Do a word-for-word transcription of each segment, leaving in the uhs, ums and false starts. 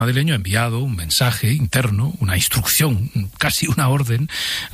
madrileño ha enviado un mensaje interno, una instrucción, casi una orden,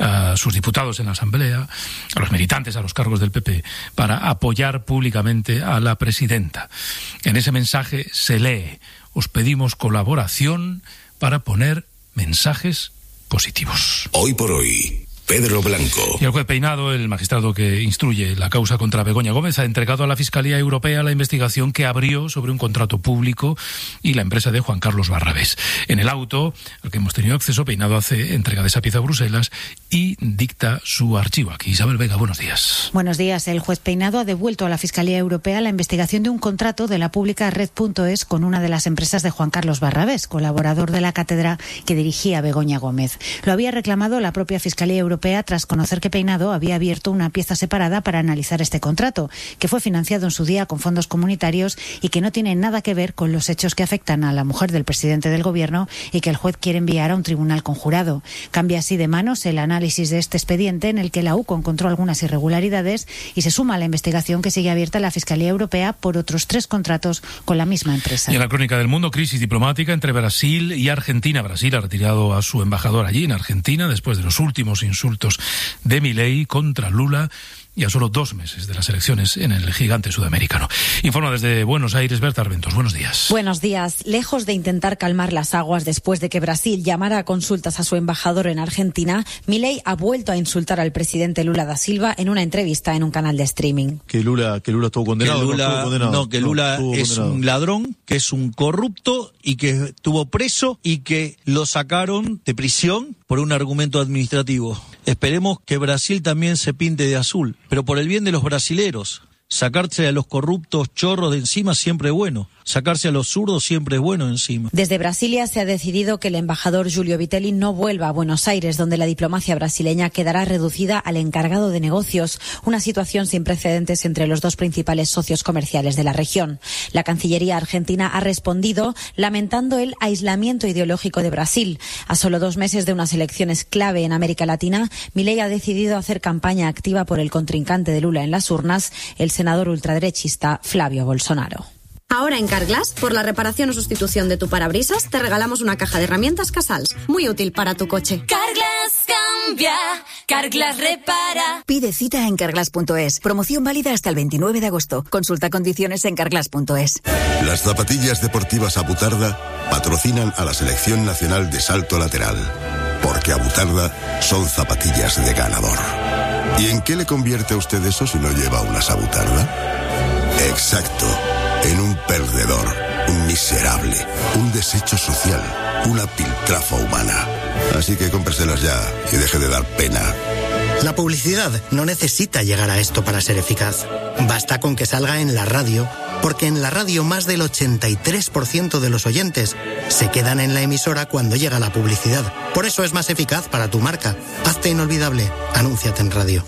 a sus diputados en la Asamblea, a los militantes, a los cargos del P P, para apoyar públicamente a la presidenta. En ese mensaje se lee: os pedimos colaboración para poner mensajes positivos. Hoy por hoy, Pedro Blanco. Y el juez Peinado, el magistrado que instruye la causa contra Begoña Gómez, ha entregado a la Fiscalía Europea la investigación que abrió sobre un contrato público y la empresa de Juan Carlos Barrabés. En el auto al que hemos tenido acceso, Peinado hace entrega de esa pieza a Bruselas y dicta su archivo. Aquí Isabel Vega, buenos días. Buenos días. El juez Peinado ha devuelto a la Fiscalía Europea la investigación de un contrato de la pública Red punto es con una de las empresas de Juan Carlos Barrabés, colaborador de la cátedra que dirigía Begoña Gómez. Lo había reclamado la propia Fiscalía Europea tras conocer que Peinado había abierto una pieza separada para analizar este contrato, que fue financiado en su día con fondos comunitarios y que no tiene nada que ver con los hechos que afectan a la mujer del presidente del Gobierno y que el juez quiere enviar a un tribunal conjurado. Cambia así de manos el análisis de este expediente, en el que la U C O encontró algunas irregularidades, y se suma a la investigación que sigue abierta en la Fiscalía Europea por otros tres contratos con la misma empresa. Y en la crónica del mundo, crisis diplomática entre Brasil y Argentina. Brasil ha retirado a su embajador allí en Argentina después de los últimos insultos de Milei contra Lula y a solo dos meses de las elecciones en el gigante sudamericano. Informa desde Buenos Aires, Berta Arbentos. Buenos días. Buenos días. Lejos de intentar calmar las aguas después de que Brasil llamara a consultas a su embajador en Argentina, Milei ha vuelto a insultar al presidente Lula da Silva en una entrevista en un canal de streaming. Que Lula, que Lula estuvo condenado. Que Lula, no, estuvo condenado. no, que Lula no, es condenado. un ladrón, que es un corrupto y que estuvo preso y que lo sacaron de prisión por un argumento administrativo. Esperemos que Brasil también se pinte de azul, pero por el bien de los brasileros. Sacarse a los corruptos chorros de encima siempre es bueno. Sacarse a los zurdos siempre es bueno encima. Desde Brasilia se ha decidido que el embajador Julio Vitelli no vuelva a Buenos Aires, donde la diplomacia brasileña quedará reducida al encargado de negocios, una situación sin precedentes entre los dos principales socios comerciales de la región. La Cancillería argentina ha respondido lamentando el aislamiento ideológico de Brasil. A solo dos meses de unas elecciones clave en América Latina, Milei ha decidido hacer campaña activa por el contrincante de Lula en las urnas, el senador ultraderechista Flavio Bolsonaro. Ahora en Carglass, por la reparación o sustitución de tu parabrisas, te regalamos una caja de herramientas Casals, muy útil para tu coche. Carglass cambia, Carglass repara. Pide cita en carglass punto es. Promoción válida hasta el veintinueve de agosto. Consulta condiciones en carglass punto es. Las zapatillas deportivas Abutarda patrocinan a la Selección Nacional de Salto Lateral, porque Abutarda son zapatillas de ganador. ¿Y en qué le convierte a usted eso si no lleva unas Abutarda? Exacto. En un perdedor, un miserable, un desecho social, una piltrafa humana. Así que cómpreselas ya y deje de dar pena. La publicidad no necesita llegar a esto para ser eficaz. Basta con que salga en la radio, porque en la radio más del ochenta y tres por ciento de los oyentes se quedan en la emisora cuando llega la publicidad. Por eso es más eficaz para tu marca. Hazte inolvidable. Anúnciate en radio.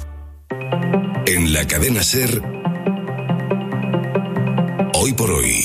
En la cadena SER, Hoy por hoy,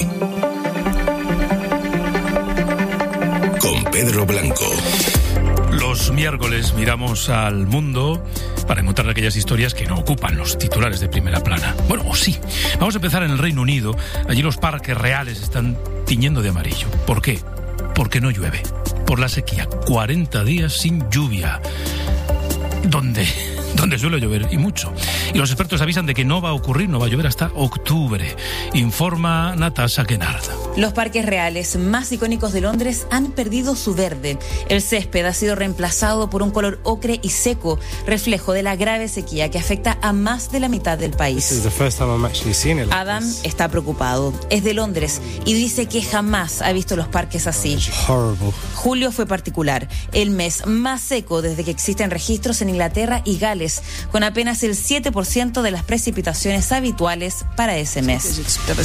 con Pedro Blanco. Los miércoles miramos al mundo para encontrar aquellas historias que no ocupan los titulares de primera plana. Bueno, o sí. Vamos a empezar en el Reino Unido. Allí los parques reales están tiñendo de amarillo. ¿Por qué? Porque no llueve. Por la sequía. cuarenta días sin lluvia. ¿Dónde? Donde suele llover, y mucho. Y los expertos avisan de que no va a ocurrir, no va a llover hasta octubre. Informa Natasha Kennard. Los parques reales más icónicos de Londres han perdido su verde. El césped ha sido reemplazado por un color ocre y seco, reflejo de la grave sequía que afecta a más de la mitad del país. Adam está preocupado. Es de Londres y dice que jamás ha visto los parques así. Julio fue particular, el mes más seco desde que existen registros en Inglaterra y Gales, con apenas el siete por ciento de las precipitaciones habituales para ese mes.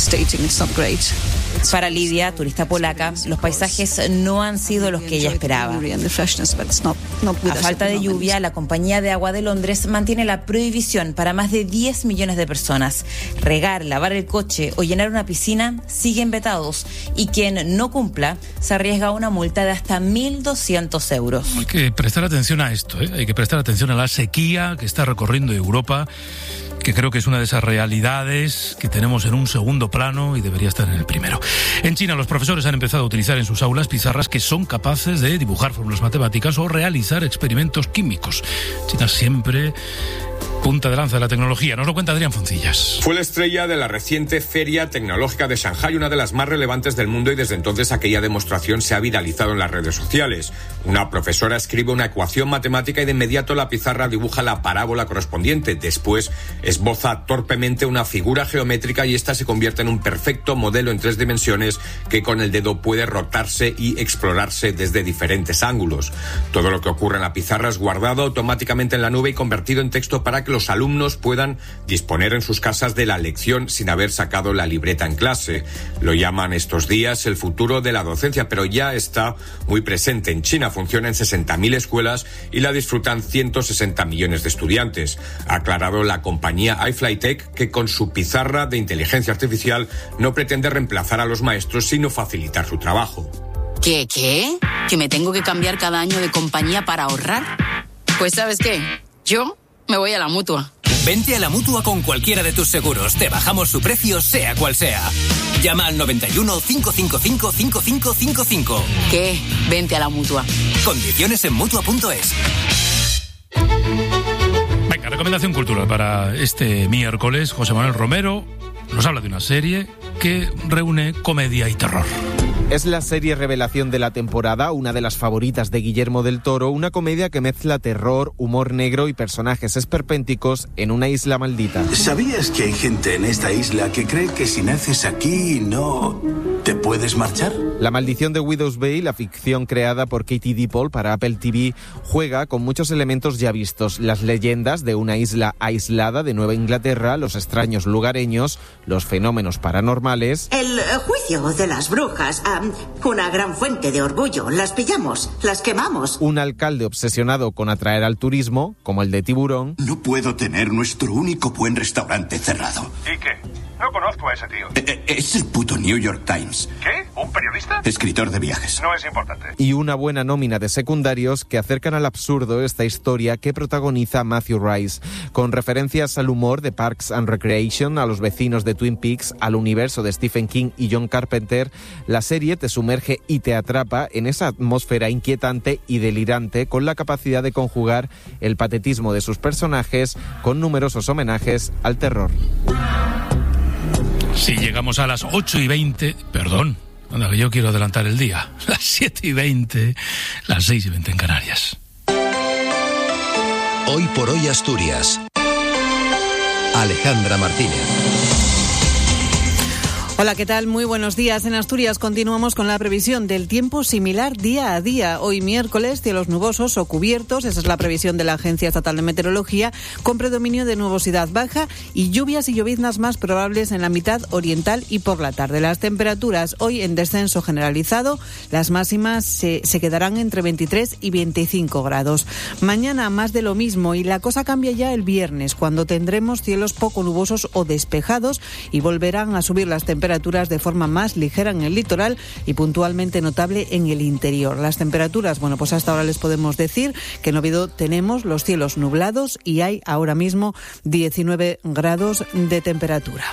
Para Lidia, turista polaca, los paisajes no han sido los que ella esperaba. A falta de lluvia, la Compañía de Agua de Londres mantiene la prohibición para más de diez millones de personas. Regar, lavar el coche o llenar una piscina siguen vetados, y quien no cumpla se arriesga a una multa de hasta mil doscientos euros. Hay que prestar atención a esto, ¿eh? Hay que prestar atención a la sequía que está recorriendo Europa que creo que es una de esas realidades que tenemos en un segundo plano y debería estar en el primero. En China, los profesores han empezado a utilizar en sus aulas pizarras que son capaces de dibujar fórmulas matemáticas o realizar experimentos químicos. China siempre punta de lanza de la tecnología. Nos lo cuenta Adrián Foncillas. Fue la estrella de la reciente Feria Tecnológica de Shanghái, una de las más relevantes del mundo, y desde entonces aquella demostración se ha viralizado en las redes sociales. Una profesora escribe una ecuación matemática y de inmediato la pizarra dibuja la parábola correspondiente. Después esboza torpemente una figura geométrica y esta se convierte en un perfecto modelo en tres dimensiones que con el dedo puede rotarse y explorarse desde diferentes ángulos. Todo lo que ocurre en la pizarra es guardado automáticamente en la nube y convertido en texto para que los alumnos puedan disponer en sus casas de la lección sin haber sacado la libreta en clase. Lo llaman estos días el futuro de la docencia, pero ya está muy presente en China. Funciona en sesenta mil escuelas y la disfrutan ciento sesenta millones de estudiantes. Ha aclarado la compañía iFlyTech que con su pizarra de inteligencia artificial no pretende reemplazar a los maestros, sino facilitar su trabajo. ¿Qué, qué? ¿Que me tengo que cambiar cada año de compañía para ahorrar? Pues ¿sabes qué? Yo me voy a la Mutua. Vente a la Mutua con cualquiera de tus seguros. Te bajamos su precio, sea cual sea. Llama al noventa y uno, cinco cinco cinco, cinco cinco cinco cinco. ¿Qué? Vente a la Mutua. Condiciones en Mutua punto es. Venga, recomendación cultural para este miércoles. José Manuel Romero nos habla de una serie que reúne comedia y terror. Es la serie revelación de la temporada, una de las favoritas de Guillermo del Toro, una comedia que mezcla terror, humor negro y personajes esperpénticos en una isla maldita. ¿Sabías que hay gente en esta isla que cree que si naces aquí no te puedes marchar? La maldición de Widow's Bay, la ficción creada por Katie Dippold para Apple T V, juega con muchos elementos ya vistos. Las leyendas de una isla aislada de Nueva Inglaterra, los extraños lugareños, los fenómenos paranormales. El juicio de las brujas, um, una gran fuente de orgullo. Las pillamos, las quemamos. Un alcalde obsesionado con atraer al turismo, como el de Tiburón. No puedo tener nuestro único buen restaurante cerrado. ¿Y qué? No conozco a ese tío. Eh, es el puto New York Times. ¿Qué? ¿Un periodista? Escritor de viajes. No es importante. Y una buena nómina de secundarios que acercan al absurdo esta historia que protagoniza Matthew Rice, con referencias al humor de Parks and Recreation, a los vecinos de Twin Peaks, al universo de Stephen King y John Carpenter. La serie te sumerge y te atrapa en esa atmósfera inquietante y delirante, con la capacidad de conjugar el patetismo de sus personajes con numerosos homenajes al terror. Si llegamos a las ocho y veinte, perdón, anda que yo quiero adelantar el día, las siete y veinte, las seis y veinte en Canarias. Hoy por hoy Asturias. Alejandra Martínez. Hola, ¿qué tal? Muy buenos días. En Asturias continuamos con la previsión del tiempo similar día a día. Hoy miércoles, cielos nubosos o cubiertos, esa es la previsión de la Agencia Estatal de Meteorología, con predominio de nubosidad baja y lluvias y lloviznas más probables en la mitad oriental y por la tarde. Las temperaturas hoy en descenso generalizado, las máximas se, se quedarán entre veintitrés y veinticinco grados. Mañana más de lo mismo y la cosa cambia ya el viernes, cuando tendremos cielos poco nubosos o despejados y volverán a subir las temperaturas de forma más ligera en el litoral y puntualmente notable en el interior. Las temperaturas, bueno, pues hasta ahora les podemos decir que en Oviedo tenemos los cielos nublados y hay ahora mismo diecinueve grados de temperatura.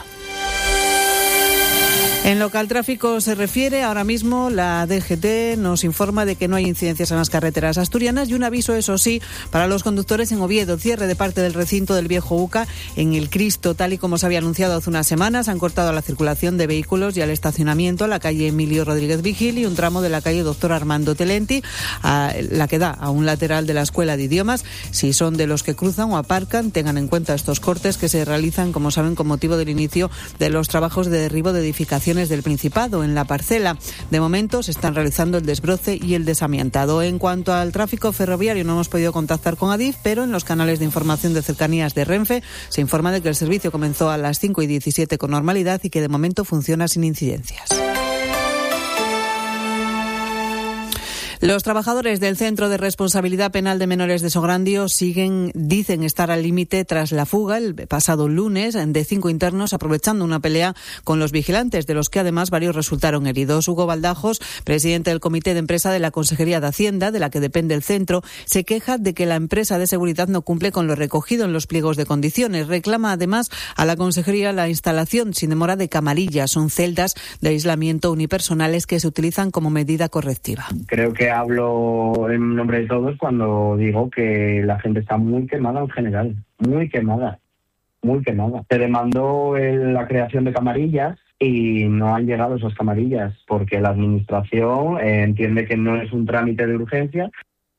En lo que al tráfico se refiere, ahora mismo la D G T nos informa de que no hay incidencias en las carreteras asturianas y un aviso, eso sí, para los conductores en Oviedo. Cierre de parte del recinto del Viejo Uca en el Cristo, tal y como se había anunciado hace unas semanas. Han cortado la circulación de vehículos y al estacionamiento a la calle Emilio Rodríguez Vigil y un tramo de la calle Doctor Armando Telenti, a la que da a un lateral de la Escuela de Idiomas. Si son de los que cruzan o aparcan, tengan en cuenta estos cortes que se realizan, como saben, con motivo del inicio de los trabajos de derribo de edificaciones del Principado en la parcela. De momento se están realizando el desbroce y el desamiantado. En cuanto al tráfico ferroviario, no hemos podido contactar con Adif, pero en los canales de información de cercanías de Renfe se informa de que el servicio comenzó a las cinco y diecisiete con normalidad y que de momento funciona sin incidencias. Los trabajadores del Centro de Responsabilidad Penal de Menores de Sograndio siguen, dicen estar al límite tras la fuga el pasado lunes de cinco internos aprovechando una pelea con los vigilantes, de los que además varios resultaron heridos. Hugo Baldajos, presidente del Comité de Empresa de la Consejería de Hacienda, de la que depende el centro, se queja de que la empresa de seguridad no cumple con lo recogido en los pliegos de condiciones. Reclama además a la Consejería la instalación sin demora de camarillas. Son celdas de aislamiento unipersonales que se utilizan como medida correctiva. Creo que hablo en nombre de todos cuando digo que la gente está muy quemada en general, muy quemada, muy quemada. Se demandó el, la creación de camarillas y no han llegado esas camarillas porque la administración eh, entiende que no es un trámite de urgencia.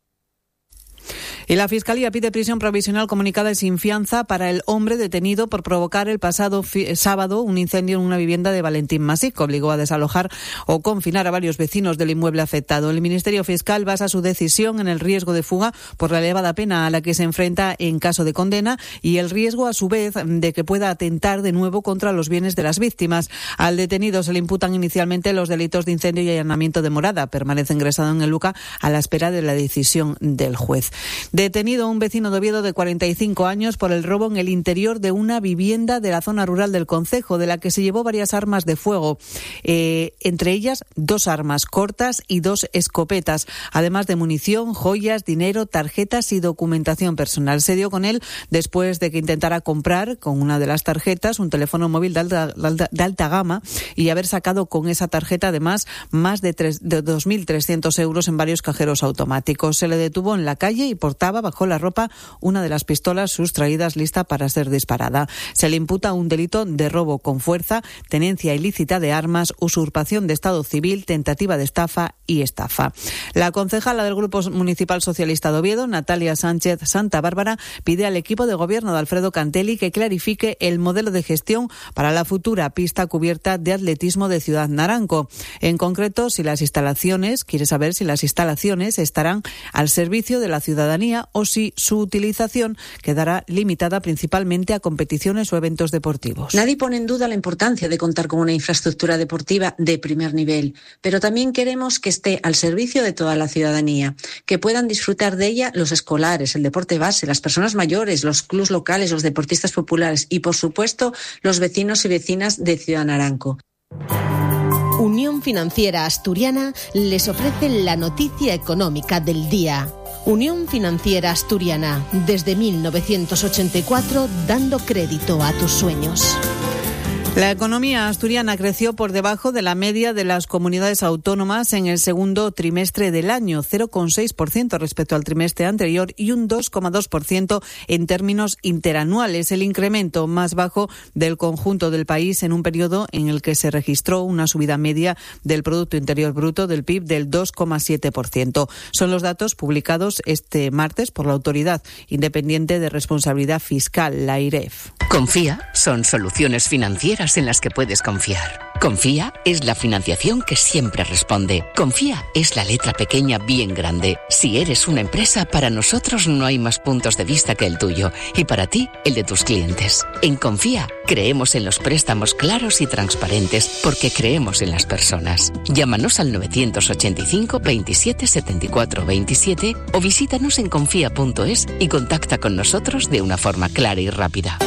Y la Fiscalía pide prisión provisional comunicada y sin fianza para el hombre detenido por provocar el pasado fi- sábado un incendio en una vivienda de Valentín Masí, que obligó a desalojar o confinar a varios vecinos del inmueble afectado. El Ministerio Fiscal basa su decisión en el riesgo de fuga por la elevada pena a la que se enfrenta en caso de condena y el riesgo, a su vez, de que pueda atentar de nuevo contra los bienes de las víctimas. Al detenido se le imputan inicialmente los delitos de incendio y allanamiento de morada. Permanece ingresado en el Luca a la espera de la decisión del juez. Detenido un vecino de Oviedo de cuarenta y cinco años por el robo en el interior de una vivienda de la zona rural del concejo, de la que se llevó varias armas de fuego, eh, entre ellas dos armas cortas y dos escopetas, además de munición, joyas, dinero, tarjetas y documentación personal. Se dio con él después de que intentara comprar con una de las tarjetas un teléfono móvil de alta, de alta, de alta gama y haber sacado con esa tarjeta además más de, tres, de dos mil trescientos euros en varios cajeros automáticos. Se le detuvo en la calle y portaba bajo la ropa una de las pistolas sustraídas lista para ser disparada. Se le imputa un delito de robo con fuerza, tenencia ilícita de armas, usurpación de estado civil, tentativa de estafa y estafa. La concejala del Grupo Municipal Socialista de Oviedo, Natalia Sánchez Santa Bárbara, pide al equipo de gobierno de Alfredo Cantelli que clarifique el modelo de gestión para la futura pista cubierta de atletismo de Ciudad Naranco. En concreto, si las instalaciones, quiere saber si las instalaciones estarán al servicio de la ciudadanía o si su utilización quedará limitada principalmente a competiciones o eventos deportivos. Nadie pone en duda la importancia de contar con una infraestructura deportiva de primer nivel, pero también queremos que esté al servicio de toda la ciudadanía, que puedan disfrutar de ella los escolares, el deporte base, las personas mayores, los clubs locales, los deportistas populares y, por supuesto, los vecinos y vecinas de Ciudad Naranco. Unión Financiera Asturiana les ofrece la noticia económica del día. Unión Financiera Asturiana, desde mil novecientos ochenta y cuatro, dando crédito a tus sueños. La economía asturiana creció por debajo de la media de las comunidades autónomas en el segundo trimestre del año, cero coma seis por ciento respecto al trimestre anterior y un dos coma dos por ciento en términos interanuales, el incremento más bajo del conjunto del país en un periodo en el que se registró una subida media del Producto Interior Bruto del P I B del dos coma siete por ciento. Son los datos publicados este martes por la Autoridad Independiente de Responsabilidad Fiscal, la AIREF. Confía son soluciones financieras en las que puedes confiar. Confía es la financiación que siempre responde. Confía es la letra pequeña bien grande. Si eres una empresa, para nosotros no hay más puntos de vista que el tuyo y para ti, el de tus clientes. En Confía creemos en los préstamos claros y transparentes porque creemos en las personas. Llámanos al novecientos ochenta y cinco veintisiete setenta y cuatro veintisiete o visítanos en confía punto es y contacta con nosotros de una forma clara y rápida.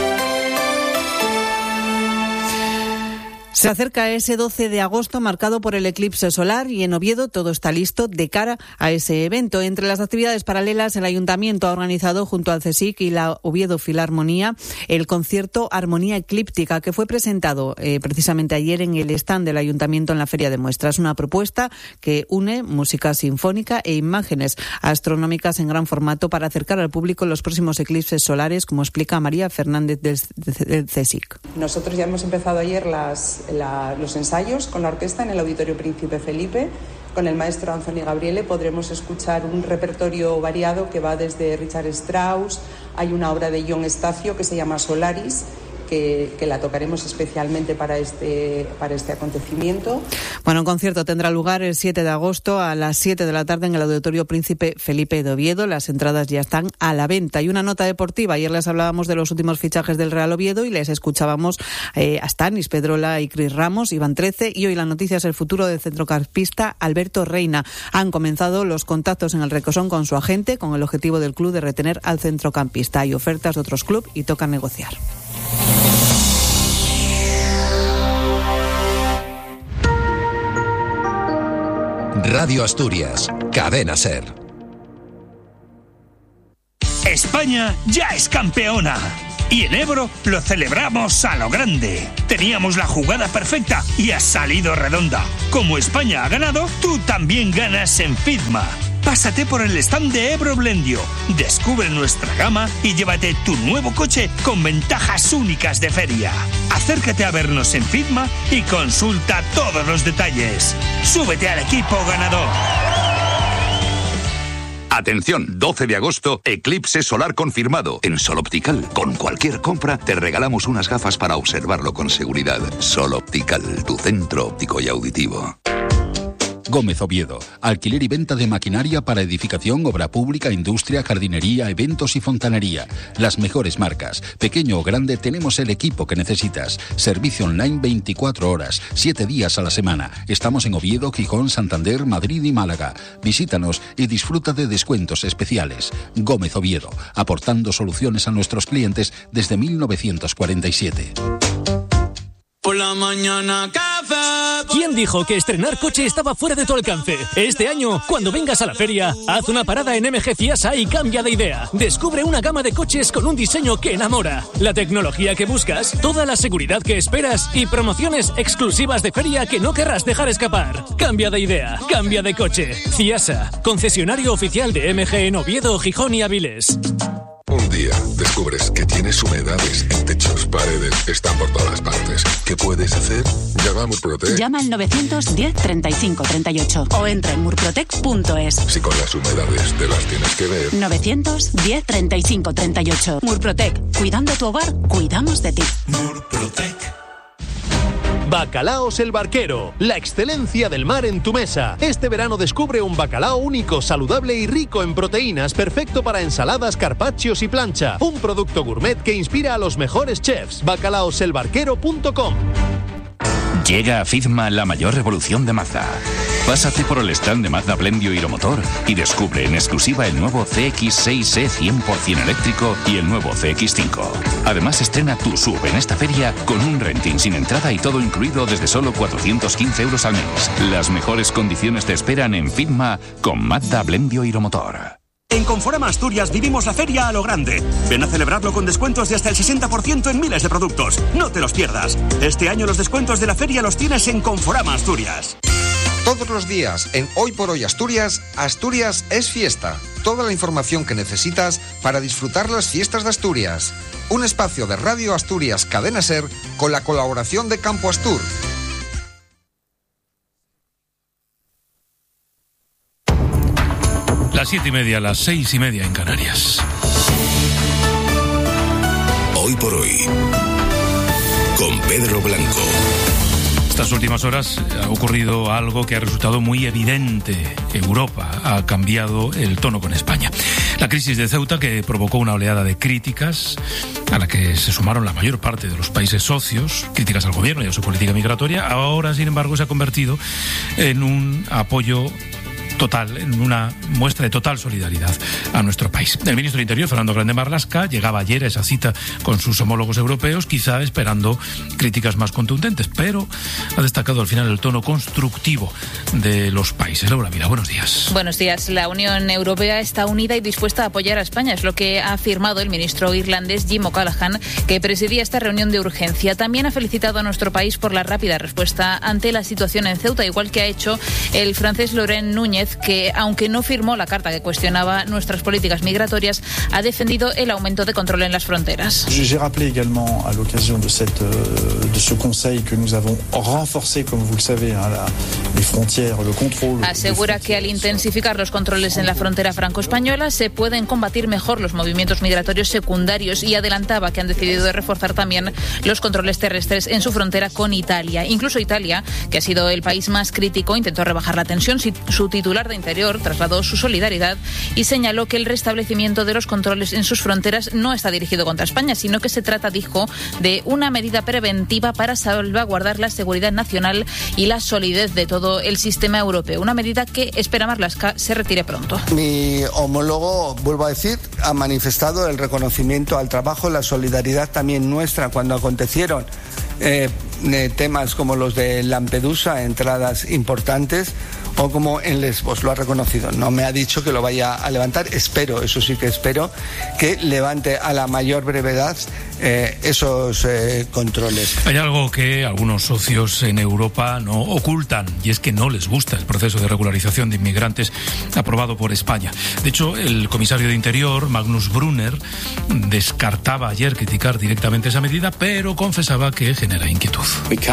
Se acerca ese doce de agosto marcado por el eclipse solar y en Oviedo todo está listo de cara a ese evento. Entre las actividades paralelas, el Ayuntamiento ha organizado junto al CSIC y la Oviedo Filarmonía el concierto Armonía Eclíptica, que fue presentado eh, precisamente ayer en el stand del Ayuntamiento en la Feria de Muestras. Una propuesta que une música sinfónica e imágenes astronómicas en gran formato para acercar al público los próximos eclipses solares, como explica María Fernández del, del CSIC. Nosotros ya hemos empezado ayer las La, los ensayos con la orquesta en el Auditorio Príncipe Felipe. Con el maestro Anthony Gabriele podremos escuchar un repertorio variado que va desde Richard Strauss, hay una obra de John Estacio que se llama Solaris, que, que la tocaremos especialmente para este, para este acontecimiento. Bueno, un concierto tendrá lugar el siete de agosto a las siete de la tarde en el Auditorio Príncipe Felipe de Oviedo. Las entradas ya están a la venta. Y una nota deportiva. Ayer les hablábamos de los últimos fichajes del Real Oviedo y les escuchábamos eh, a Stanis Pedrola y Cris Ramos, Iván Trece, y hoy la noticia es el futuro del centrocampista Alberto Reina. Han comenzado los contactos en el Recosón con su agente con el objetivo del club de retener al centrocampista. Hay ofertas de otros clubes y toca negociar. Radio Asturias, Cadena SER. España ya es campeona. Y en Ebro lo celebramos a lo grande. Teníamos la jugada perfecta y ha salido redonda. Como España ha ganado, tú también ganas en Fitma. Pásate por el stand de Ebro Blendio, descubre nuestra gama y llévate tu nuevo coche con ventajas únicas de feria. Acércate a vernos en Fitma y consulta todos los detalles. Súbete al equipo ganador. Atención, doce de agosto, eclipse solar confirmado. En Sol Optical, con cualquier compra, te regalamos unas gafas para observarlo con seguridad. Sol Optical, tu centro óptico y auditivo. Gómez Oviedo. Alquiler y venta de maquinaria para edificación, obra pública, industria, jardinería, eventos y fontanería. Las mejores marcas. Pequeño o grande, tenemos el equipo que necesitas. Servicio online veinticuatro horas, siete días a la semana. Estamos en Oviedo, Gijón, Santander, Madrid y Málaga. Visítanos y disfruta de descuentos especiales. Gómez Oviedo. Aportando soluciones a nuestros clientes desde mil novecientos cuarenta y siete. Por la mañana café. ¿Quién dijo que estrenar coche estaba fuera de tu alcance? Este año, cuando vengas a la feria, haz una parada en M G Fiasa y cambia de idea. Descubre una gama de coches con un diseño que enamora, la tecnología que buscas, toda la seguridad que esperas y promociones exclusivas de feria que no querrás dejar escapar. Cambia de idea, cambia de coche. Fiasa, concesionario oficial de M G en Oviedo, Gijón y Avilés. Un día descubres que tienes humedades en techos, paredes, están por todas partes. ¿Qué puedes hacer? Llama a Murprotec. Llama al novecientos diez treinta y cinco treinta y ocho o entra en murprotec punto es. Si con las humedades te las tienes que ver. novecientos diez treinta y cinco treinta y ocho. Murprotec. Cuidando tu hogar, cuidamos de ti. Murprotec. Bacalaos El Barquero, la excelencia del mar en tu mesa. Este verano descubre un bacalao único, saludable y rico en proteínas, perfecto para ensaladas, carpaccios y plancha. Un producto gourmet que inspira a los mejores chefs. bacalaos el barquero punto com. Llega a Fitma la mayor revolución de Mazda. Pásate por el stand de Mazda Blendio Hiromotor y descubre en exclusiva el nuevo C X seis E cien por ciento eléctrico y el nuevo C X cinco. Además estrena tu S U V en esta feria con un renting sin entrada y todo incluido desde solo cuatrocientos quince euros al mes. Las mejores condiciones te esperan en Fitma con Mazda Blendio Hiromotor. En Conforama Asturias vivimos la feria a lo grande. Ven a celebrarlo con descuentos de hasta el sesenta por ciento en miles de productos. No te los pierdas. Este año los descuentos de la feria los tienes en Conforama Asturias. Todos los días en Hoy por Hoy Asturias, Asturias es fiesta. Toda la información que necesitas para disfrutar las fiestas de Asturias. Un espacio de Radio Asturias Cadena SER con la colaboración de Campo Astur. Las siete y media, las seis y media en Canarias. Hoy por Hoy, con Pedro Blanco. Estas últimas horas ha ocurrido algo que ha resultado muy evidente. Europa ha cambiado el tono con España. La crisis de Ceuta, que provocó una oleada de críticas, a la que se sumaron la mayor parte de los países socios, críticas al gobierno y a su política migratoria, ahora, sin embargo, se ha convertido en un apoyo total, en una muestra de total solidaridad a nuestro país. El ministro de Interior, Fernando Grande Marlaska, llegaba ayer a esa cita con sus homólogos europeos, quizá esperando críticas más contundentes, pero ha destacado al final el tono constructivo de los países. Laura Mira, buenos días. Buenos días. La Unión Europea está unida y dispuesta a apoyar a España, es lo que ha afirmado el ministro irlandés Jim O'Callaghan, que presidía esta reunión de urgencia. También ha felicitado a nuestro país por la rápida respuesta ante la situación en Ceuta, igual que ha hecho el francés Laurent Núñez, Sánchez, que aunque no firmó la carta que cuestionaba nuestras políticas migratorias, ha defendido el aumento de control en las fronteras. J'ai rappelé également à l'occasion de cette de ce conseil que nous avons renforcé, comme vous le savez, la, les frontières, le contrôle. Asegura que al intensificar los controles en la frontera franco-española se pueden combatir mejor los movimientos migratorios secundarios y adelantaba que han decidido reforzar también los controles terrestres en su frontera con Italia. Incluso Italia, que ha sido el país más crítico, intentó rebajar la tensión. Su titular de Interior trasladó su solidaridad y señaló que el restablecimiento de los controles en sus fronteras no está dirigido contra España, sino que se trata, dijo, de una medida preventiva para salvaguardar la seguridad nacional y la solidez de todo el sistema europeo. Una medida que espera Marlaska se retire pronto. Mi homólogo, vuelvo a decir, ha manifestado el reconocimiento al trabajo, la solidaridad también nuestra cuando acontecieron eh, temas como los de Lampedusa, entradas importantes, o como en Lesbos, lo ha reconocido. No me ha dicho que lo vaya a levantar. Espero, eso sí que espero, que levante a la mayor brevedad eh, esos eh, controles. Hay algo que algunos socios en Europa no ocultan, y es que no les gusta el proceso de regularización de inmigrantes aprobado por España. De hecho, el comisario de Interior, Magnus Brunner, descartaba ayer criticar directamente esa medida, pero confesaba que genera inquietud.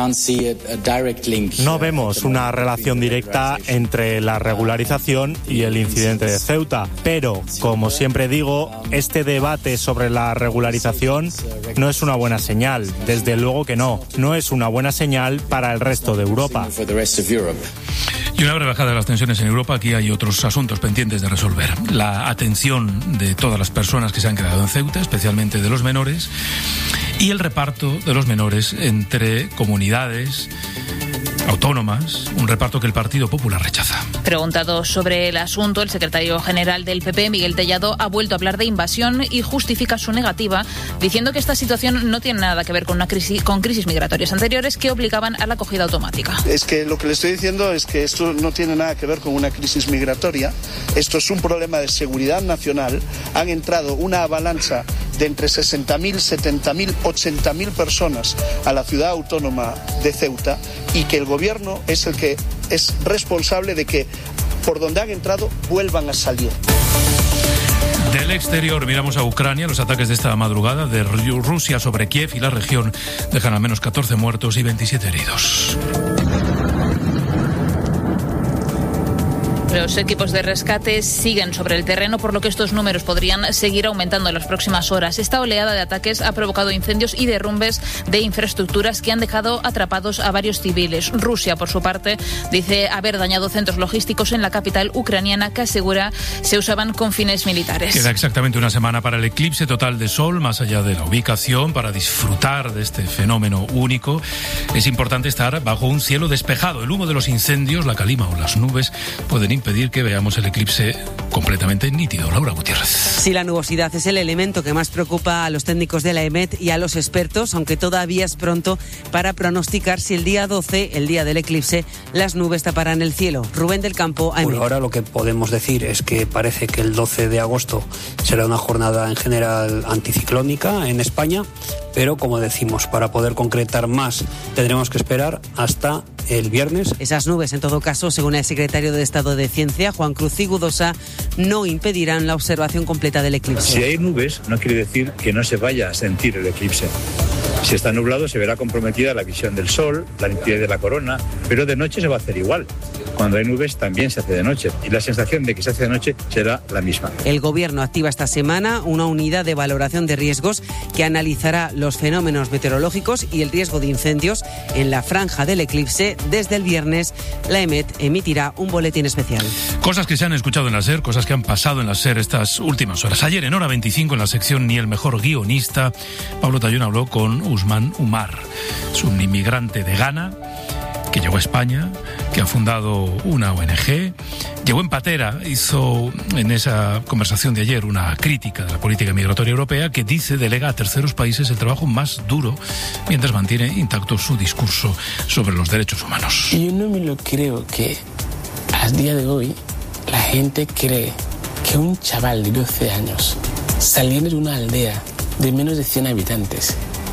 No vemos una relación directa entre la regularización y el incidente de Ceuta, pero, como siempre digo, este debate sobre la regularización no es una buena señal, desde luego que no, no es una buena señal para el resto de Europa. Y una breve bajada de las tensiones en Europa, aquí hay otros asuntos pendientes de resolver. La atención de todas las personas que se han quedado en Ceuta, especialmente de los menores, y el reparto de los menores entre comunidades autónomas, un reparto que el Partido Popular rechaza. Preguntado sobre el asunto, el secretario general del P P, Miguel Tellado, ha vuelto a hablar de invasión y justifica su negativa, diciendo que esta situación no tiene nada que ver con una crisis, con crisis migratorias anteriores que obligaban a la acogida automática. Es que lo que le estoy diciendo es que esto no tiene nada que ver con una crisis migratoria, esto es un problema de seguridad nacional. Han entrado una avalancha de entre sesenta mil, setenta mil, ochenta mil personas a la ciudad autónoma de Ceuta, y que el gobierno es el que es responsable de que por donde han entrado vuelvan a salir. Del exterior miramos a Ucrania. Los ataques de esta madrugada de Rusia sobre Kiev y la región dejan al menos catorce muertos y veintisiete heridos. Los equipos de rescate siguen sobre el terreno, por lo que estos números podrían seguir aumentando en las próximas horas. Esta oleada de ataques ha provocado incendios y derrumbes de infraestructuras que han dejado atrapados a varios civiles. Rusia, por su parte, dice haber dañado centros logísticos en la capital ucraniana que asegura se usaban con fines militares. Queda exactamente una semana para el eclipse total de sol, más allá de la ubicación. Para disfrutar de este fenómeno único, es importante estar bajo un cielo despejado. El humo de los incendios, la calima o las nubes pueden impedir que veamos el eclipse completamente nítido. Laura Gutiérrez. Sí, la nubosidad es el elemento que más preocupa a los técnicos de la E M E T y a los expertos, aunque todavía es pronto para pronosticar si el día doce, el día del eclipse, las nubes taparán el cielo. Rubén del Campo, A M E T. Por ahora lo que podemos decir es que parece que el doce de agosto será una jornada en general anticiclónica en España, pero como decimos, para poder concretar más tendremos que esperar hasta el viernes. Esas nubes, en todo caso, según el secretario de Estado de Ciencia, Juan Cruz Cigudosa, no impedirán la observación completa del eclipse. Si hay nubes, no quiere decir que no se vaya a sentir el eclipse. Si está nublado, se verá comprometida la visión del sol, la nitidez de la corona, pero de noche se va a hacer igual. Cuando hay nubes también se hace de noche y la sensación de que se hace de noche será la misma. El Gobierno activa esta semana una unidad de valoración de riesgos que analizará los fenómenos meteorológicos y el riesgo de incendios en la franja del eclipse. Desde el viernes, la E M E T emitirá un boletín especial. Cosas que se han escuchado en la SER, cosas que han pasado en la SER estas últimas horas. Ayer en Hora veinticinco, en la sección Ni el mejor guionista, Pablo Tallón habló con Usman Umar. Es un inmigrante de Ghana que llegó a España, que ha fundado una O N G. Llegó en patera, hizo en esa conversación de ayer una crítica de la política migratoria europea que dice delega a terceros países el trabajo más duro mientras mantiene intacto su discurso sobre los derechos humanos. Yo no me lo creo que a día de hoy la gente cree que un chaval de doce años saliendo de una aldea de menos de cien habitantes,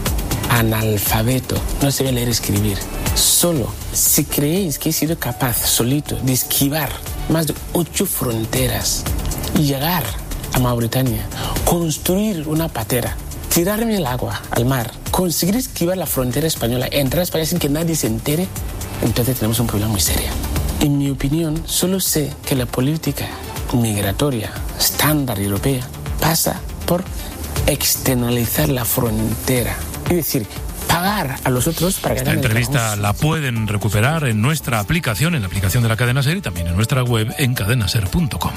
analfabeto, no sabe leer y escribir, solo, si creéis que he sido capaz solito de esquivar más de ocho fronteras, llegar a Mauritania, construir una patera, tirarme el agua al mar, conseguir esquivar la frontera española, entrar a España sin que nadie se entere, entonces tenemos un problema muy serio. En mi opinión, solo sé que la política migratoria estándar europea pasa por externalizar la frontera, es decir, pagar a los otros para que esta hagan entrevista la pueden recuperar en nuestra aplicación, en la aplicación de la Cadena SER y también en nuestra web en cadena ser punto com.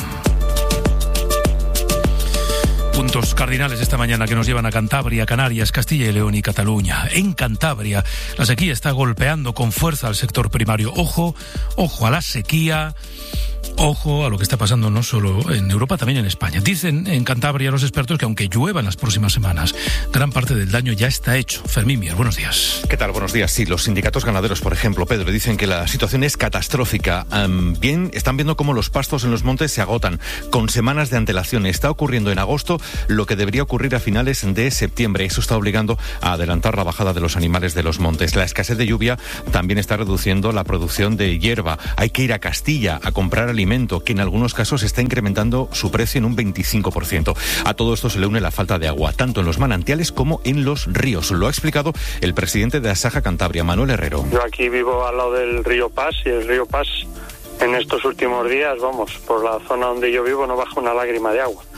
Puntos cardinales esta mañana que nos llevan a Cantabria, Canarias, Castilla y León y Cataluña. En Cantabria, la sequía está golpeando con fuerza al sector primario. Ojo, ojo a la sequía. Ojo a lo que está pasando no solo en Europa, también en España. Dicen en Cantabria los expertos que aunque llueva en las próximas semanas, gran parte del daño ya está hecho. Fermín Mier, buenos días. ¿Qué tal? Buenos días. Sí, los sindicatos ganaderos, por ejemplo, Pedro, dicen que la situación es catastrófica. Um, bien, están viendo cómo los pastos en los montes se agotan con semanas de antelación. Está ocurriendo en agosto lo que debería ocurrir a finales de septiembre. Eso está obligando a adelantar la bajada de los animales de los montes. La escasez de lluvia también está reduciendo la producción de hierba. Hay que ir a Castilla a comprar alimentos, que en algunos casos está incrementando su precio en un veinticinco por ciento. A todo esto se le une la falta de agua, tanto en los manantiales como en los ríos. Lo ha explicado el presidente de Asaja Cantabria, Manuel Herrero. Yo aquí vivo al lado del río Pas y el río Pas en estos últimos días, vamos, por la zona donde yo vivo no baja una lágrima de agua.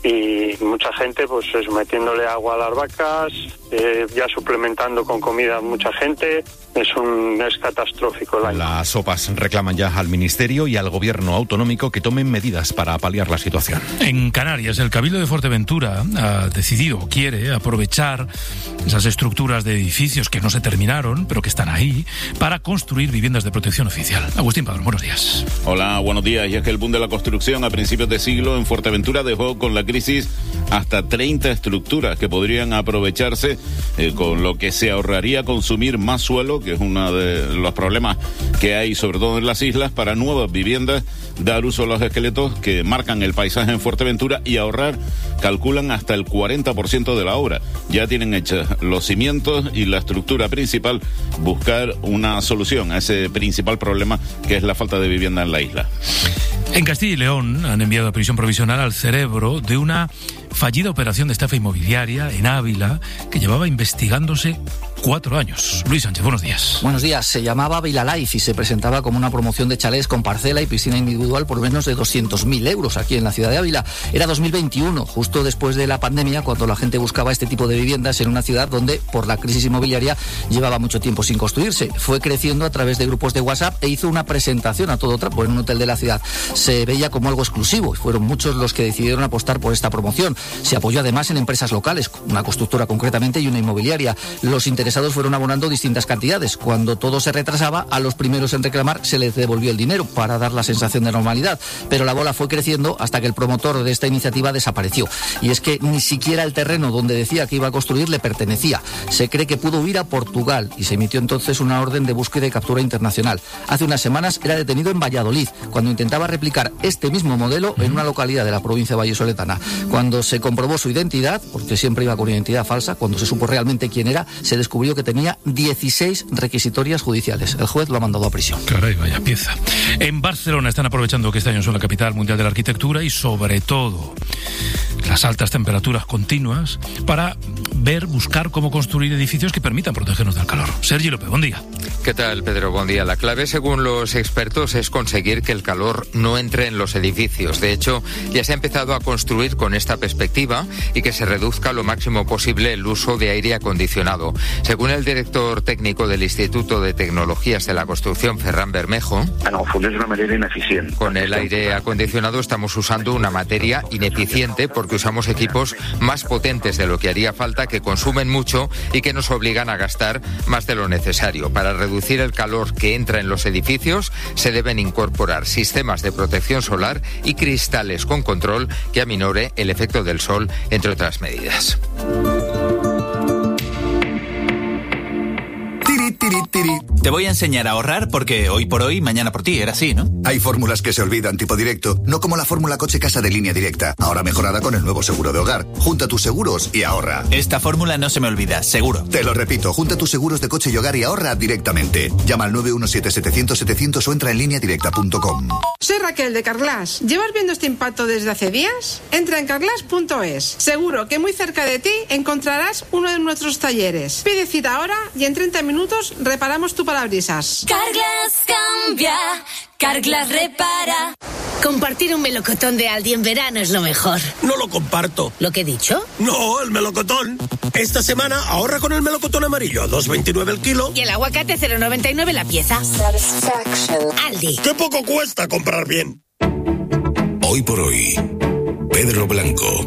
Y mucha gente pues es metiéndole agua a las vacas, eh, ya suplementando con comida mucha gente. Es un es catastrófico el año. Las sopas reclaman ya al Ministerio y al Gobierno autonómico que tomen medidas para paliar la situación. En Canarias, el Cabildo de Fuerteventura ha decidido, quiere aprovechar esas estructuras de edificios que no se terminaron, pero que están ahí, para construir viviendas de protección oficial. Agustín Padrón, buenos días. Hola, buenos días. Y es que el boom de la construcción a principios de siglo en Fuerteventura dejó con la crisis hasta treinta estructuras que podrían aprovecharse, eh, con lo que se ahorraría consumir más suelo, que es uno de los problemas que hay sobre todo en las islas, para nuevas viviendas, dar uso a los esqueletos que marcan el paisaje en Fuerteventura y ahorrar, calculan, hasta el cuarenta por ciento de la obra. Ya tienen hechos los cimientos y la estructura principal, buscar una solución a ese principal problema que es la falta de vivienda en la isla. En Castilla y León han enviado a prisión provisional al cerebro de una fallida operación de estafa inmobiliaria en Ávila que llevaba investigándose cuatro años. Luis Sánchez, buenos días. Buenos días. Se llamaba Vila Life y se presentaba como una promoción de chalés con parcela y piscina individual por menos de doscientos mil euros aquí en la ciudad de Ávila. Era dos mil veintiuno, justo después de la pandemia, cuando la gente buscaba este tipo de viviendas en una ciudad donde, por la crisis inmobiliaria, llevaba mucho tiempo sin construirse. Fue creciendo a través de grupos de WhatsApp e hizo una presentación a todo trapo en un hotel de la ciudad. Se veía como algo exclusivo y fueron muchos los que decidieron apostar por esta promoción. Se apoyó además en empresas locales, una constructora concretamente y una inmobiliaria. Los interesados fueron abonando distintas cantidades. Cuando todo se retrasaba, a los primeros en reclamar se les devolvió el dinero para dar la sensación de normalidad. Pero la bola fue creciendo hasta que el promotor de esta iniciativa desapareció. Y es que ni siquiera el terreno donde decía que iba a construir le pertenecía. Se cree que pudo huir a Portugal y se emitió entonces una orden de búsqueda y captura internacional. Hace unas semanas era detenido en Valladolid cuando intentaba replicar este mismo modelo en una localidad de la provincia vallisoletana. Cuando se comprobó su identidad, porque siempre iba con identidad falsa, cuando se supo realmente quién era, se descubrió que tenía dieciséis requisitorias judiciales. El juez lo ha mandado a prisión. Caray, vaya pieza. En Barcelona están aprovechando que este año son la capital mundial de la arquitectura y sobre todo las altas temperaturas continuas para ver, buscar cómo construir edificios que permitan protegernos del calor. Sergi López, buen día. ¿Qué tal, Pedro? Buen día. La clave, según los expertos, es conseguir que el calor no entre en los edificios. De hecho, ya se ha empezado a construir con esta perspectiva y que se reduzca lo máximo posible el uso de aire acondicionado. Según el director técnico del Instituto de Tecnologías de la Construcción, Ferran Bermejo, en el fons és una manera ineficient. Con el aire acondicionado estamos usando una materia ineficiente porque usamos equipos más potentes de lo que haría falta, que consumen mucho y que nos obligan a gastar más de lo necesario. Para reducir el calor que entra en los edificios se deben incorporar sistemas de protección solar y cristales con control que aminore el efecto del sol, entre otras medidas. Tiri, tiri, tiri. Te voy a enseñar a ahorrar porque hoy por hoy, mañana por ti, era así, ¿no? Hay fórmulas que se olvidan tipo directo, no como la fórmula coche casa de Línea Directa, ahora mejorada con el nuevo seguro de hogar. Junta tus seguros y ahorra. Esta fórmula no se me olvida, seguro. Te lo repito, junta tus seguros de coche y hogar y ahorra directamente. Llama al nueve uno siete setecientos setecientos o entra en línea directa punto com. Soy Raquel de Carglass. ¿Llevas viendo este impacto desde hace días? Entra en carglass punto es. Seguro que muy cerca de ti encontrarás uno de nuestros talleres. Pide cita ahora y en treinta minutos reparamos tu parabrisas. Carglass cambia, Carglass repara. Compartir un melocotón de Aldi en verano es lo mejor. No lo comparto. ¿Lo que he dicho? No, el melocotón. Esta semana ahorra con el melocotón amarillo a dos veintinueve el kilo. Y el aguacate cero noventa y nueve la pieza. Aldi. ¡Qué poco cuesta comprar bien! Hoy por hoy, Pedro Blanco.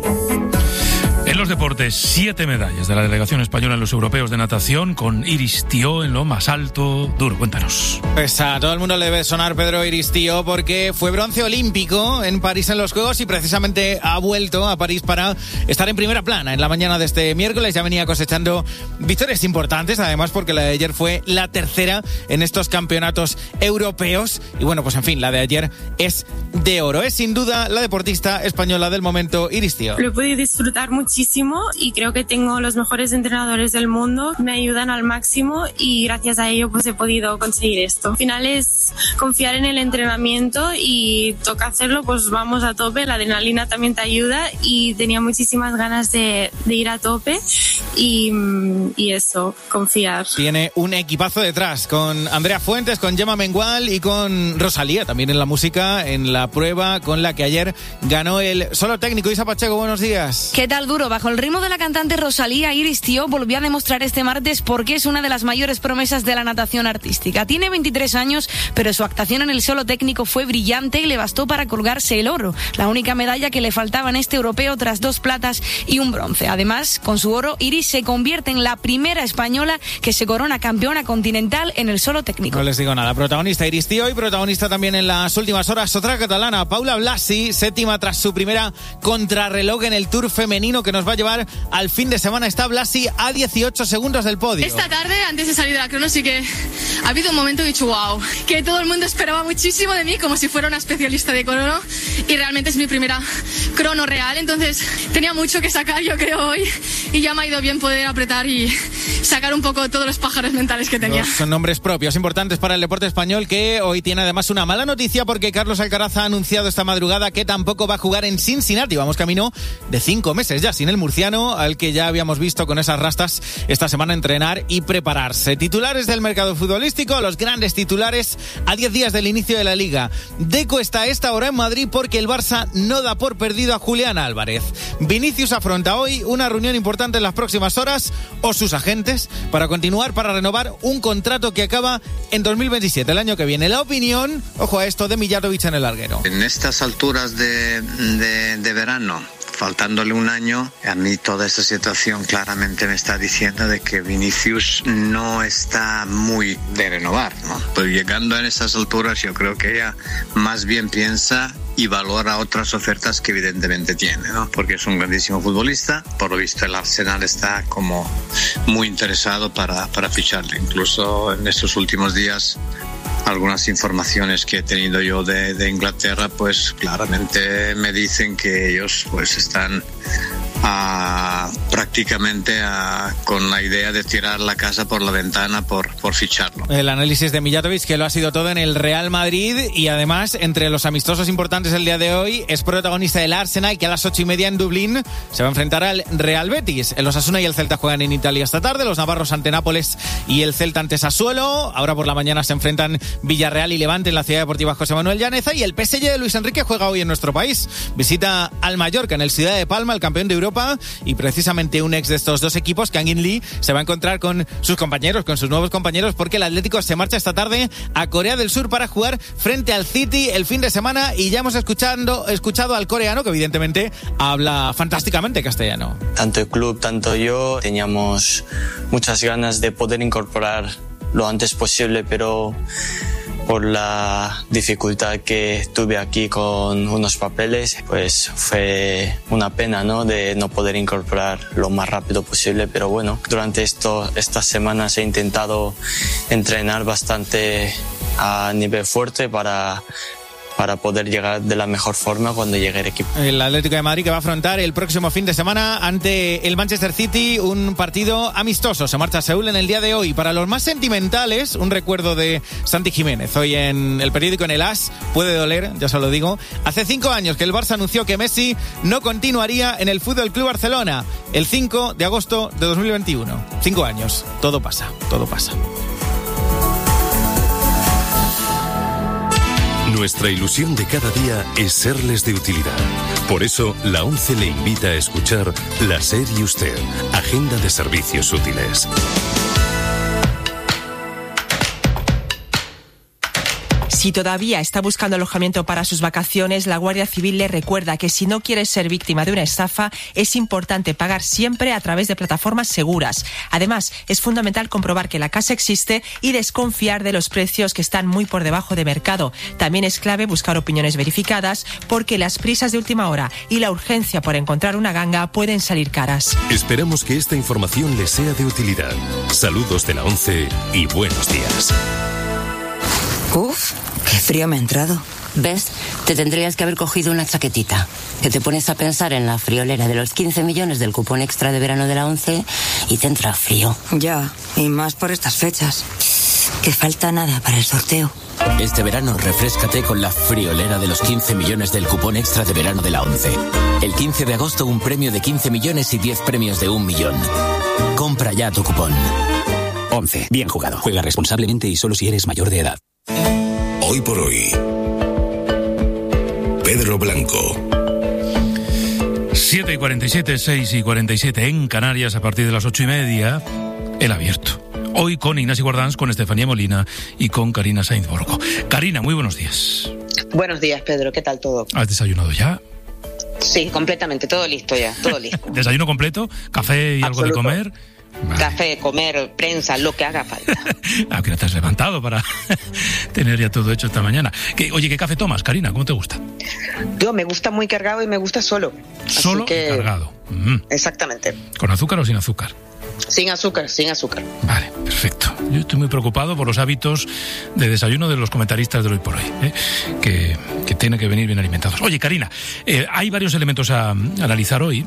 En los deportes, siete medallas de la delegación española en los europeos de natación, con Iris Tío en lo más alto. Duro, cuéntanos. Pues a todo el mundo le debe sonar Pedro Iris Tío porque fue bronce olímpico en París en los Juegos y precisamente ha vuelto a París para estar en primera plana en la mañana de este miércoles. Ya venía cosechando victorias importantes, además porque la de ayer fue la tercera en estos campeonatos europeos. Y bueno, pues en fin, la de ayer es de oro. Es sin duda la deportista española del momento, Iris Tío. Lo he podido disfrutar muchísimo y creo que tengo los mejores entrenadores del mundo, me ayudan al máximo y gracias a ello pues he podido conseguir esto. Al final es confiar en el entrenamiento y toca hacerlo, pues vamos a tope, la adrenalina también te ayuda y tenía muchísimas ganas de, de ir a tope y, y eso, confiar. Tiene un equipazo detrás con Andrea Fuentes, con Gemma Mengual y con Rosalía también en la música, en la prueba con la que ayer ganó el solo técnico. Isa Pacheco, buenos días. ¿Qué tal, Duro? Bajo el ritmo de la cantante Rosalía, Iris Tío volvió a demostrar este martes por qué es una de las mayores promesas de la natación artística. Tiene veintitrés años, pero su actuación en el solo técnico fue brillante y le bastó para colgarse el oro, la única medalla que le faltaba en este europeo tras dos platas y un bronce. Además, con su oro, Iris se convierte en la primera española que se corona campeona continental en el solo técnico. No les digo nada. Protagonista Iris Tío y protagonista también en las últimas horas otra catalana, Paula Blasi, séptima tras su primera contrarreloj en el Tour femenino que nos va a llevar al fin de semana. Está Blasi a dieciocho segundos del podio. Esta tarde, antes de salir de la crono, sí que ha habido un momento que he dicho wow, que todo el mundo esperaba muchísimo de mí, como si fuera una especialista de crono, y realmente es mi primera crono real, entonces tenía mucho que sacar, yo creo, hoy, y ya me ha ido bien poder apretar y sacar un poco todos los pájaros mentales que tenía. Son nombres propios importantes para el deporte español, que hoy tiene además una mala noticia porque Carlos Alcaraz ha anunciado esta madrugada que tampoco va a jugar en Cincinnati. Vamos camino de cinco meses ya sin el murciano, al que ya habíamos visto con esas rastas esta semana entrenar y prepararse. Titulares del mercado futbolístico, los grandes titulares a diez días del inicio de la Liga. Deco está a esta hora en Madrid porque el Barça no da por perdido a Julián Álvarez. Vinicius afronta hoy una reunión importante en las próximas horas, o sus agentes, para continuar, para renovar un contrato que acaba en dos mil veintisiete, el año que viene. La opinión, ojo a esto, de Mijatovic en el larguero. En estas alturas de, de, de verano, faltándole un año, a mí toda esta situación claramente me está diciendo de que Vinicius no está muy de renovar, ¿no? Pues llegando a estas alturas yo creo que ella más bien piensa y valora otras ofertas que evidentemente tiene, ¿no? Porque es un grandísimo futbolista. Por lo visto el Arsenal está como muy interesado para, para ficharle. Incluso en estos últimos días algunas informaciones que he tenido yo de, de Inglaterra, pues claramente me dicen que ellos pues están a, prácticamente a, con la idea de tirar la casa por la ventana por, por ficharlo. El análisis de Mijatovic, que lo ha sido todo en el Real Madrid, y además entre los amistosos importantes el día de hoy es protagonista del Arsenal, que a las ocho y media en Dublín se va a enfrentar al Real Betis. El Osasuna y el Celta juegan en Italia esta tarde, los navarros ante Nápoles y el Celta ante Sassuolo. Ahora por la mañana se enfrentan Villarreal y Levante en la Ciudad Deportiva José Manuel Llaneza, y el P S G de Luis Enrique juega hoy en nuestro país. Visita al Mallorca en el Ciudad de Palma, el campeón de Europa, y precisamente un ex de estos dos equipos, Kang In Lee, se va a encontrar con sus compañeros, con sus nuevos compañeros, porque el Atlético se marcha esta tarde a Corea del Sur para jugar frente al City el fin de semana, y ya hemos escuchando, escuchado al coreano, que evidentemente habla fantásticamente castellano. Tanto el club, tanto yo, teníamos muchas ganas de poder incorporar lo antes posible, pero por la dificultad que tuve aquí con unos papeles, pues fue una pena, ¿no? De no poder incorporar lo más rápido posible, pero bueno, durante esto, estas semanas he intentado entrenar bastante a nivel fuerte para para poder llegar de la mejor forma cuando llegue el equipo. El Atlético de Madrid que va a afrontar el próximo fin de semana ante el Manchester City, un partido amistoso. Se marcha a Seúl en el día de hoy. Para los más sentimentales, un recuerdo de Santi Jiménez. Hoy en el periódico, en el As, puede doler, ya se lo digo. Hace cinco años que el Barça anunció que Messi no continuaría en el Fútbol Club Barcelona. El cinco de agosto de dos mil veintiuno. Cinco años. Todo pasa, todo pasa. Nuestra ilusión de cada día es serles de utilidad. Por eso, la ONCE le invita a escuchar La SER y Usted, Agenda de Servicios Útiles. Si todavía está buscando alojamiento para sus vacaciones, la Guardia Civil le recuerda que si no quieres ser víctima de una estafa, es importante pagar siempre a través de plataformas seguras. Además, es fundamental comprobar que la casa existe y desconfiar de los precios que están muy por debajo de mercado. También es clave buscar opiniones verificadas porque las prisas de última hora y la urgencia por encontrar una ganga pueden salir caras. Esperamos que esta información les sea de utilidad. Saludos de la ONCE y buenos días. Uf, qué frío me ha entrado. ¿Ves? Te tendrías que haber cogido una chaquetita. Que te pones a pensar en la friolera de los quince millones del cupón extra de verano de la ONCE y te entra frío. Ya, y más por estas fechas. Que falta nada para el sorteo. Este verano refréscate con la friolera de los quince millones del cupón extra de verano de la ONCE. El quince de agosto un premio de quince millones y diez premios de un millón. Compra ya tu cupón. ONCE. Bien jugado. Juega responsablemente y solo si eres mayor de edad. Hoy por hoy, Pedro Blanco. siete y cuarenta y siete, seis y cuarenta y siete en Canarias, a partir de las ocho y media, El Abierto. Hoy con Ignacio Guardans, con Estefanía Molina y con Karina Sainz Borgo. Karina, muy buenos días. Buenos días, Pedro, ¿qué tal todo? ¿Has desayunado ya? Sí, completamente, todo listo ya, todo listo. ¿Desayuno completo? ¿Café y Absoluto. algo de comer? Vale. Café, comer, prensa, lo que haga falta. ¿A qué hora te has levantado para tener ya todo hecho esta mañana? ¿Qué, oye, ¿qué café tomas, Karina? ¿Cómo te gusta? Yo me gusta muy cargado y me gusta solo. ¿Solo que... cargado? Mm. Exactamente. ¿Con azúcar o sin azúcar? Sin azúcar, sin azúcar. Vale, perfecto. Yo estoy muy preocupado por los hábitos de desayuno de los comentaristas de Hoy por Hoy, ¿eh? que, que tienen que venir bien alimentados. Oye, Karina, eh, hay varios elementos a, a analizar hoy.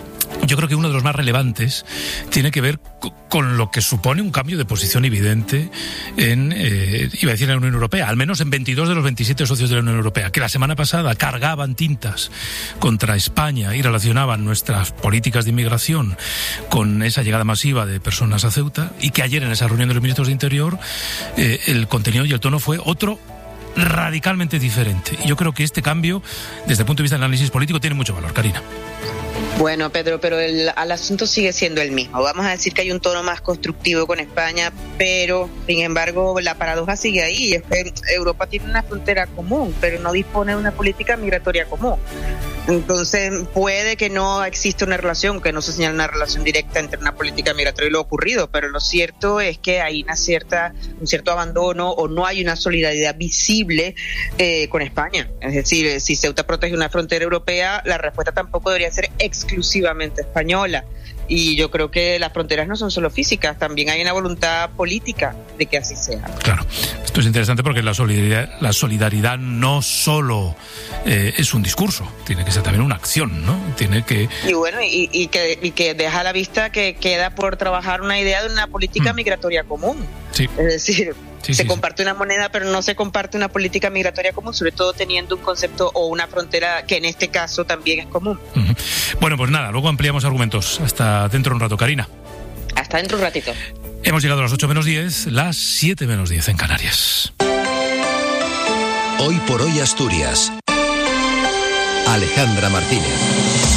Yo creo que uno de los más relevantes tiene que ver con lo que supone un cambio de posición evidente en, eh, iba a decir, en la Unión Europea, al menos en veintidós de los veintisiete socios de la Unión Europea, que la semana pasada cargaban tintas contra España y relacionaban nuestras políticas de inmigración con esa llegada masiva de personas a Ceuta, y que ayer en esa reunión de los ministros de Interior eh, el contenido y el tono fue otro radicalmente diferente. Y yo creo que este cambio, desde el punto de vista del análisis político, tiene mucho valor, Karina. Bueno, Pedro, pero el, el asunto sigue siendo el mismo. Vamos a decir que hay un tono más constructivo con España, pero, sin embargo, la paradoja sigue ahí. Es que Europa tiene una frontera común, pero no dispone de una política migratoria común. Entonces, puede que no exista una relación, que no se señale una relación directa entre una política migratoria y lo ocurrido, pero lo cierto es que hay una cierta, un cierto abandono o no hay una solidaridad visible eh, con España. Es decir, si Ceuta protege una frontera europea, la respuesta tampoco debería ser exclusivamente española. Y yo creo que las fronteras no son solo físicas, también hay una voluntad política de que así sea. Claro, esto es interesante porque la solidaridad, la solidaridad no solo eh, es un discurso, tiene que ser también una acción, ¿no? Tiene que... Y bueno, y, y, que, y que deja a la vista que queda por trabajar una idea de una política mm. migratoria común. Sí. Es decir... Sí, se sí, comparte sí. una moneda, pero no se comparte una política migratoria común, sobre todo teniendo un concepto o una frontera que en este caso también es común. Uh-huh. Bueno, pues nada, luego ampliamos argumentos. Hasta dentro de un rato, Karina. Hasta dentro de un ratito. Hemos llegado a las ocho menos diez, las siete menos diez en Canarias. Hoy por hoy Asturias. Alejandra Martínez.